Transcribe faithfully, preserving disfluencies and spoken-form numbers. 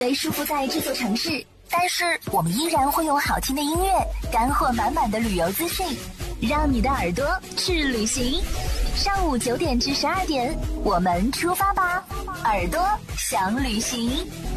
虽束缚在这座城市，但是我们依然会用好听的音乐、干货满满的旅游资讯，让你的耳朵去旅行。上午九点至十二点，我们出发吧，耳朵想旅行。